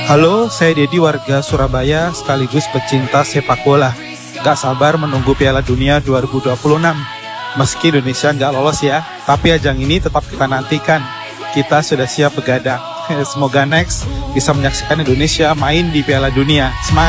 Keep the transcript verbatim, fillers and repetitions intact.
Halo, saya Dedi warga Surabaya sekaligus pecinta sepak bola. Gak sabar menunggu Piala Dunia dua ribu dua puluh enam. Meski Indonesia nggak lolos ya, tapi ajang ini tetap kita nantikan. Kita sudah siap begadang. Semoga next bisa menyaksikan Indonesia main di Piala Dunia. Semangat!